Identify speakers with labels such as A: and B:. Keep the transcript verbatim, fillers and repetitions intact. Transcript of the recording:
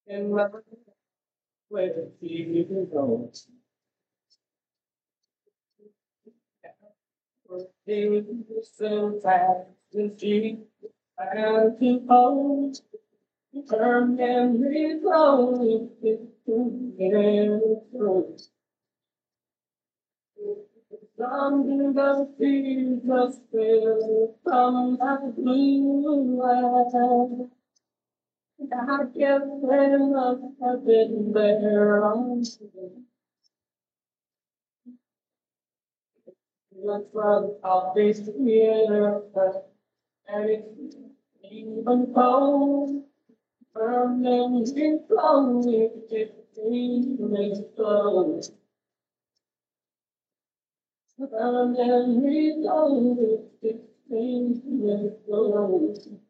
A: in my way to see you go. Working so fast and cheap, I got to hold. Turn memories on through. Something that feels just feel from my blue eyes. I guess when I've been there on the front of this year, and it's even cold. From memories flowing, it feels slow. From memories flowing, it feels slow.